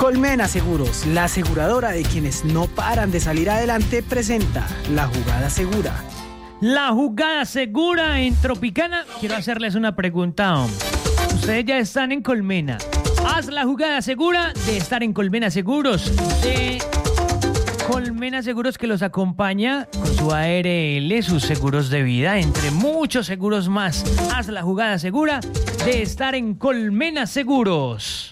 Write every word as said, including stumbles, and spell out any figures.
Colmena Seguros, la aseguradora de quienes no paran de salir adelante, presenta La Jugada Segura. La Jugada Segura en Tropicana. Quiero hacerles una pregunta. Ustedes ya están en Colmena. Haz la jugada segura de estar en Colmena Seguros. De Colmena Seguros, que los acompaña con su A R L, sus seguros de vida, entre muchos seguros más. Haz la jugada segura de estar en Colmena Seguros.